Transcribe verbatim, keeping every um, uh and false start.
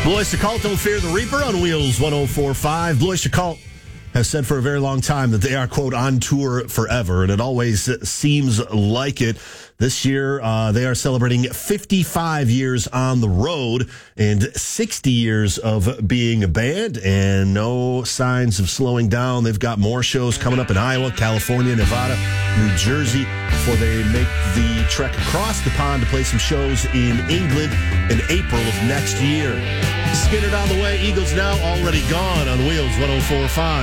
Blue Oyster Cult, Don't Fear the Reaper on Wheels one oh four point five. Blue Oyster Cult has said for a very long time that they are, quote, on tour forever, and it always seems like it. This year, uh, they are celebrating fifty-five years on the road and sixty years of being a band, and no signs of slowing down. They've got more shows coming up in Iowa, California, Nevada, New Jersey, before they make the trek across the pond to play some shows in England in April of next year. Skinner on the way, Eagles now already gone on Wheels one oh four point five.